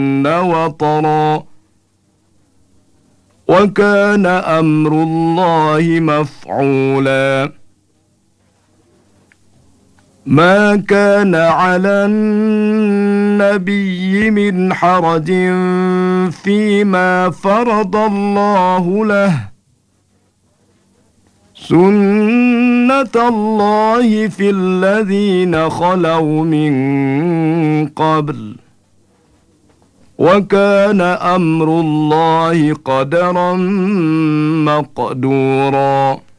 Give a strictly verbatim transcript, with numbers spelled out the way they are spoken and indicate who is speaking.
Speaker 1: وطرا وكان أمر الله مفعولا ما كان على النبي من حرج فيما فرض الله له سنة الله في الذين خلوا من قبل وكان أمر الله قدرا مقدورا